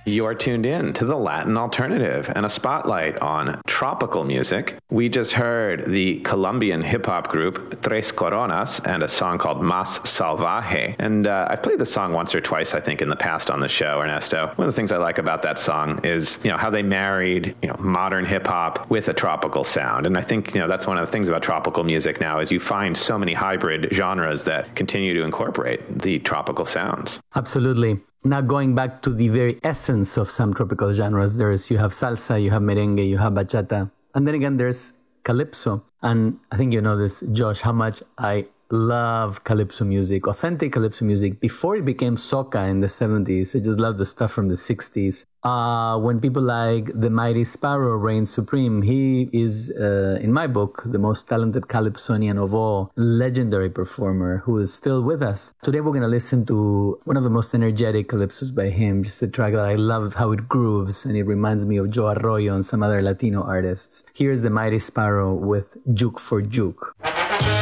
You are tuned in to the Latin Alternative and a spotlight on tropical music. We just heard the Colombian hip-hop group Tres Coronas and a song called Más Salvaje. And I've played the song once or twice, I think, in the past on the show, Ernesto. One of the things I like about that song is, how they married, modern hip-hop with a tropical sound. And I think, that's one of the things about tropical music now is you find so many hybrid genres that continue to incorporate the tropical sounds. Absolutely. Now, going back to the very essence of some tropical genres, you have salsa, you have merengue, you have bachata. And then again, there's calypso. And I think you know this, Josh, how much I love calypso music, authentic calypso music. Before it became soca in the 70s, I just love the stuff from the 60s. When people like the Mighty Sparrow reigns supreme, he is, in my book, the most talented calypsonian of all, legendary performer who is still with us. Today we're going to listen to one of the most energetic calypsos by him, just a track that I love how it grooves, and it reminds me of Joe Arroyo and some other Latino artists. Here's the Mighty Sparrow with Juke for Juke.